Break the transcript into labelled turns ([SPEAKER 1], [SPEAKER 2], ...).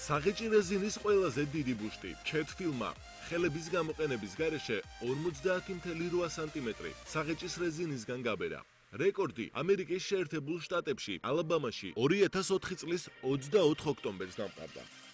[SPEAKER 1] საღეჭი რეზინის ყველაზე დიდი ბუშტი ჩეთ ფილმა ხელების გამოყენების გარეშე 50.8 სანტიმეტრი საღეჭის რეზინისგან გაბერა. რეკორდი ამერიკის შეერთებულ შტატებში, ალაბამაში 2004 წლის 24 ოქტომბერს დამყარდა.